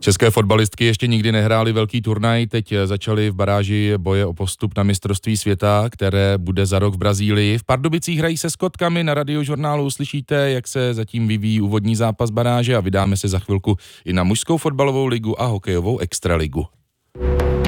České fotbalistky ještě nikdy nehrály velký turnaj, teď začaly v baráži boje o postup na mistrovství světa, které bude za rok v Brazílii. V Pardubicích hrají se Skotkami, na Radiožurnálu uslyšíte, jak se zatím vyvíjí úvodní zápas baráže a vydáme se za chvilku i na mužskou fotbalovou ligu a hokejovou extraligu.